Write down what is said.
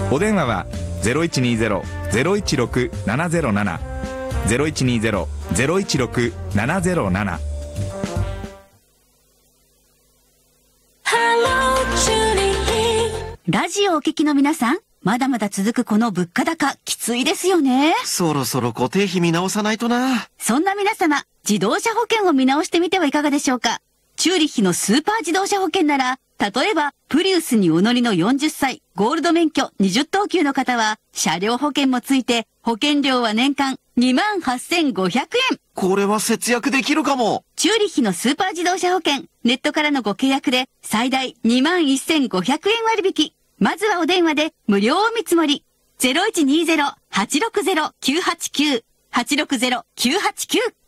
お電話は 0120-016-707 0120-016-707。 ラジオをお聞きの皆さん、まだまだ続くこの物価高、きついですよね。 そろそろ固定費見直さないとな。 そんな皆様、自動車保険を見直してみてはいかがでしょうか。チューリッヒのスーパー自動車保険なら、例えば、プリウスにお乗りの40歳、ゴールド免許20等級の方は、車両保険もついて、保険料は年間28,500円。 これは節約できるかも。 チューリッヒのスーパー自動車保険、ネットからのご契約で、最大21,500円割引。まずはお電話で無料お見積もり。0120-860-989。860-989。